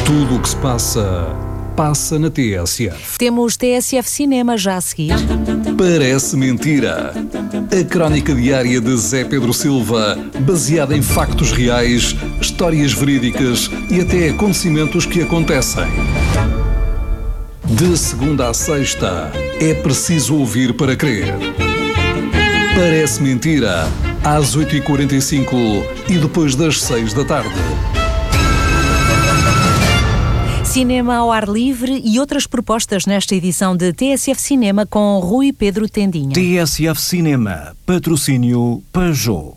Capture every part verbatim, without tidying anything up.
Tudo o que se passa, passa na T S F. Temos T S F Cinema já a seguir. Parece mentira. A crónica diária de Zé Pedro Silva, baseada em factos reais, histórias verídicas e até acontecimentos que acontecem. De segunda a sexta, é preciso ouvir para crer. Parece mentira, às oito e quarenta e cinco e depois das seis da tarde. Cinema ao ar livre e outras propostas nesta edição de T S F Cinema com Rui Pedro Tendinha. T S F Cinema, patrocínio Peugeot.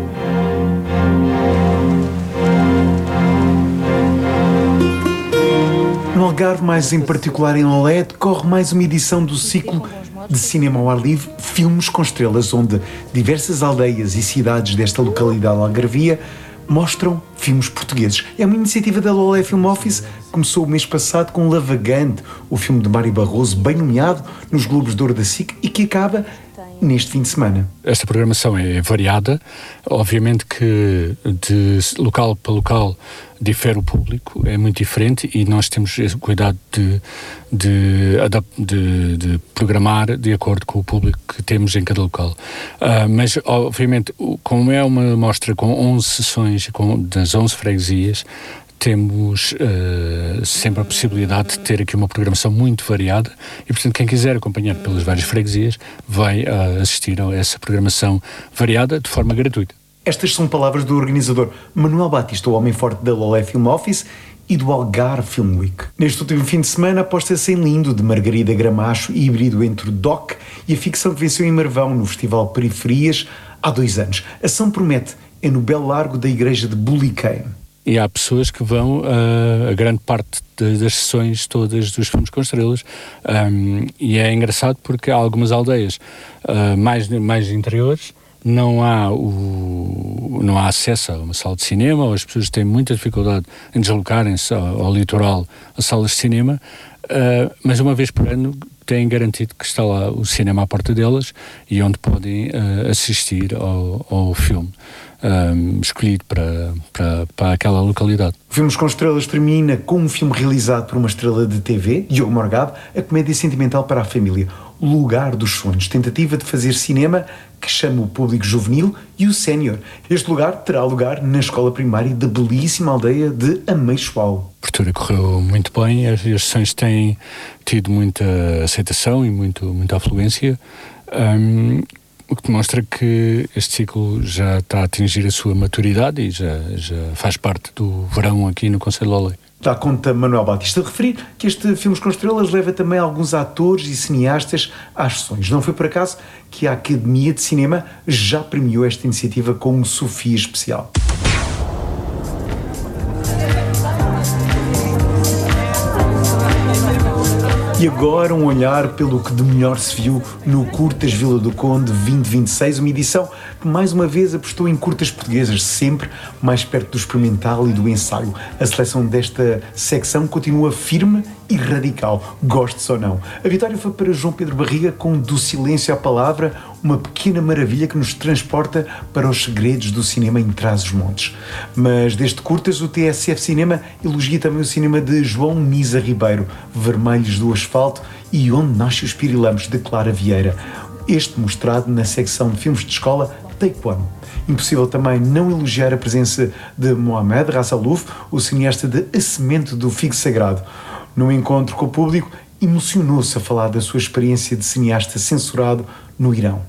No Algarve, mais em particular em Lolé, decorre mais uma edição do ciclo de cinema ao ar livre, Filmes com Estrelas, onde diversas aldeias e cidades desta localidade algarvia mostram filmes portugueses. É uma iniciativa da Lolé Film Office, começou o mês passado com Lavagante, o filme de Mário Barroso, bem nomeado nos Globos de Ouro da S I C e que acaba neste fim de semana. Esta programação é variada, obviamente que de local para local difere o público, é muito diferente e nós temos esse cuidado de, de, de, de programar de acordo com o público que temos em cada local. Uh, mas, obviamente, como é uma mostra com onze sessões com, das onze freguesias, temos uh, sempre a possibilidade de ter aqui uma programação muito variada e, portanto, quem quiser acompanhar pelas várias freguesias vai uh, assistir a essa programação variada de forma gratuita. Estas são palavras do organizador Manuel Batista, o homem forte da Lolé Film Office e do Algarve Film Week. Neste último fim de semana, aposta-se em Lindo, de Margarida Gramacho, híbrido entre o doc e a ficção que venceu em Marvão no Festival Periferias há dois anos. A ação promete, é no belo largo da igreja de Buliquém. E há pessoas que vão uh, a grande parte de, das sessões todas dos Filmes com Estrelas, um, e é engraçado porque há algumas aldeias uh, mais, mais interiores, não há, o, não há acesso a uma sala de cinema, ou as pessoas têm muita dificuldade em deslocarem-se ao, ao litoral a salas de cinema, uh, mas uma vez por ano têm garantido que está lá o cinema à porta delas e onde podem uh, assistir ao, ao filme. Um, escolhido para, para, para aquela localidade. Filmes com Estrelas termina com um filme realizado por uma estrela de T V, Diogo Morgado, a comédia sentimental para a família, O Lugar dos Sonhos, tentativa de fazer cinema que chama o público juvenil e o sénior. Este lugar terá lugar na escola primária da belíssima aldeia de Ameixoal. A abertura correu muito bem, as sessões têm tido muita aceitação e muito, muita afluência, um, o que demonstra que este ciclo já está a atingir a sua maturidade e já, já faz parte do verão aqui no Concelho de Lolé. Dá conta Manuel Batista de referir que este Filmes com Estrelas leva também alguns atores e cineastas às sessões. Não foi por acaso que a Academia de Cinema já premiou esta iniciativa como Sofia Especial. E agora um olhar pelo que de melhor se viu no Curtas Vila do Conde vinte vinte e seis, uma edição que mais uma vez apostou em curtas portuguesas, sempre mais perto do experimental e do ensaio. A seleção desta secção continua firme e radical, goste-se ou não. A vitória foi para João Pedro Barriga com Do Silêncio à Palavra, uma pequena maravilha que nos transporta para os segredos do cinema em Trás-os-Montes. Mas deste curtas, o T S F Cinema elogia também o cinema de João Nisa Ribeiro, Vermelhos do Asfalto e Onde Nasce os Pirilampos, de Clara Vieira. Este mostrado na secção de filmes de escola Take One. Impossível também não elogiar a presença de Mohamed Rassalouf, o cineasta de A Semente do Figo Sagrado. No encontro com o público, emocionou-se a falar da sua experiência de cineasta censurado no Irão.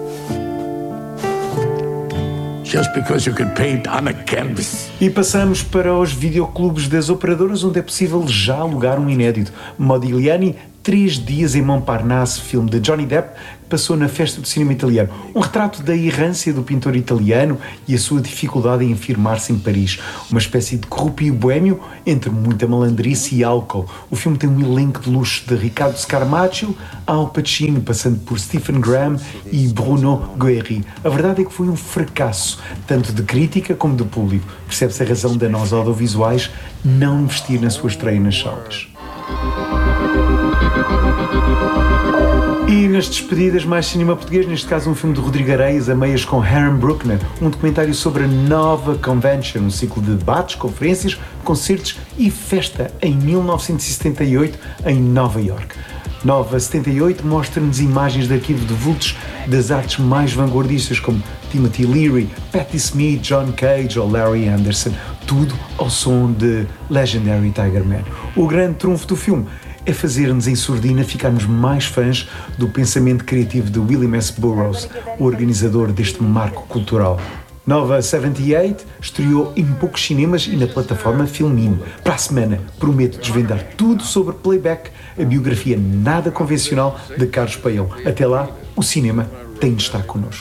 Just because you can paint on a canvas. E passamos para os videoclubes das operadoras, onde é possível já alugar um inédito. Modigliani, Três Dias em Montparnasse, filme de Johnny Depp, que passou na Festa do Cinema Italiano. Um retrato da errância do pintor italiano e a sua dificuldade em afirmar-se em Paris. Uma espécie de corrupio boémio entre muita malandrice e álcool. O filme tem um elenco de luxo de Ricardo Scarmaccio, Al Pacino, passando por Stephen Graham e Bruno Guerri. A verdade é que foi um fracasso, tanto de crítica como de público. Percebe-se a razão da nós audiovisuais não investir na sua estreia nas salas. E nas despedidas, mais cinema português, neste caso um filme de Rodrigo Areias, a meias com Aaron Bruckner, um documentário sobre a nova Convention, um ciclo de debates, conferências, concertos e festa em mil novecentos e setenta e oito em Nova York. Nova setenta e oito mostra-nos imagens de arquivo de vultos das artes mais vanguardistas como Timothy Leary, Patti Smith, John Cage ou Larry Anderson, tudo ao som de Legendary Tiger Man. O grande trunfo do filme é fazer-nos em surdina ficarmos mais fãs do pensamento criativo de William S. Burroughs, o organizador deste marco cultural. Nova setenta e oito estreou em poucos cinemas e na plataforma Filmin. Para a semana, prometo desvendar tudo sobre Playback, a biografia nada convencional de Carlos Paião. Até lá, o cinema tem de estar connosco.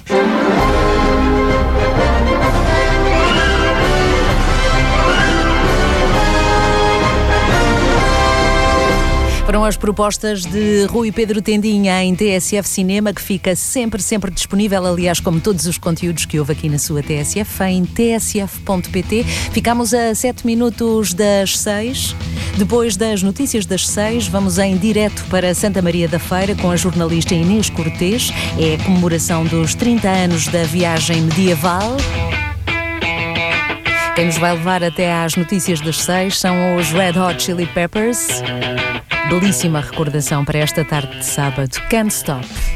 Foram as propostas de Rui Pedro Tendinha em T S F Cinema, que fica sempre, sempre disponível, aliás, como todos os conteúdos que houve aqui na sua T S F, em t s f ponto p t. Ficamos a sete minutos das seis. Depois das notícias das seis, vamos em direto para Santa Maria da Feira com a jornalista Inês Cortês. É a comemoração dos trinta anos da viagem medieval. Quem nos vai levar até às notícias das seis são os Red Hot Chili Peppers. Belíssima recordação para esta tarde de sábado. Can't Stop.